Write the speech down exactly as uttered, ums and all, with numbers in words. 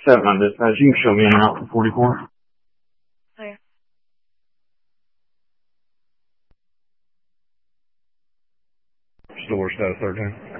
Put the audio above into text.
seven on dispatch. You can show me in and out for forty-four. Okay. Store status thirteen.